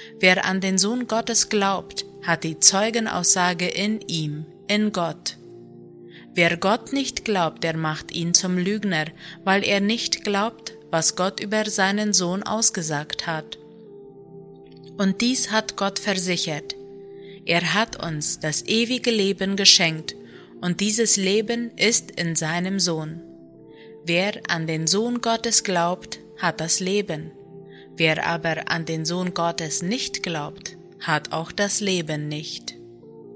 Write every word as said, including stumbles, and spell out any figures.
Wer an den Sohn Gottes glaubt, hat die Zeugenaussage in ihm, in Gott. Wer Gott nicht glaubt, der macht ihn zum Lügner, weil er nicht glaubt, was Gott über seinen Sohn ausgesagt hat. Und dies hat Gott versichert. Er hat uns das ewige Leben geschenkt, und dieses Leben ist in seinem Sohn. Wer an den Sohn Gottes glaubt, hat das Leben. Wer aber an den Sohn Gottes nicht glaubt, hat auch das Leben nicht.